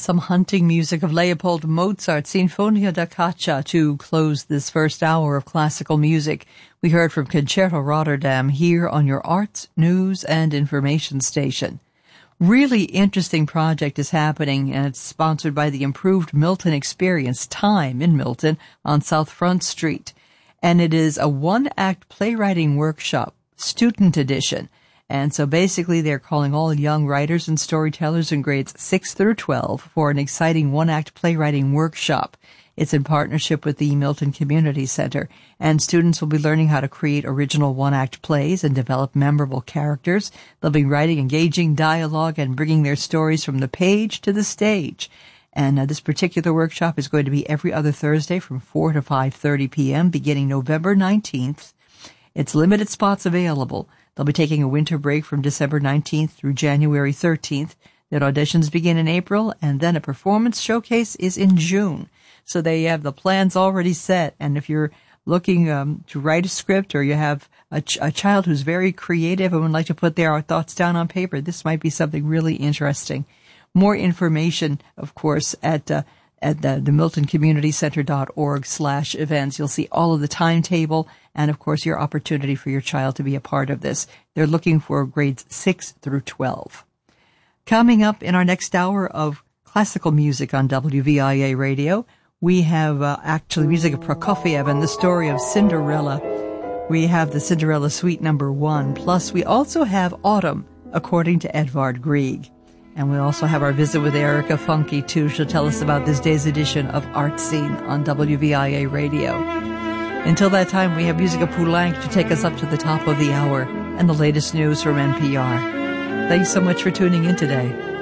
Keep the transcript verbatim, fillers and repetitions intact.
Some hunting music of Leopold Mozart, Sinfonia da Caccia, to close this first hour of classical music. We heard from Concerto Rotterdam here on your arts, news, and information station. Really interesting project is happening, and it's sponsored by the Improved Milton Experience, Time in Milton, on South Front Street. And it is a one-act playwriting workshop, student edition. And so basically they're calling all young writers and storytellers in grades six through twelve for an exciting one-act playwriting workshop. It's in partnership with the Milton Community Center, and students will be learning how to create original one-act plays and develop memorable characters. They'll be writing engaging dialogue and bringing their stories from the page to the stage. And uh, this particular workshop is going to be every other Thursday from four to five thirty p.m. beginning November nineteenth. It's limited spots available. They'll be taking a winter break from December nineteenth through January thirteenth. Their auditions begin in April, and then a performance showcase is in June. So they have the plans already set. And if you're looking um, to write a script, or you have a, ch- a child who's very creative and would like to put their thoughts down on paper, this might be something really interesting. More information, of course, at uh, at the, the milton community center dot org slash events. You'll see all of the timetable and, of course, your opportunity for your child to be a part of this. They're looking for grades six through twelve. Coming up in our next hour of classical music on W V I A Radio, we have uh, actually music of Prokofiev and the story of Cinderella. We have the Cinderella Suite number one, plus we also have Autumn, according to Edvard Grieg. And we also have our visit with Erica Funky, too. She'll tell us about this day's edition of Art Scene on W V I A Radio. Until that time, we have music of Poulenc to take us up to the top of the hour and the latest news from N P R. Thanks so much for tuning in today.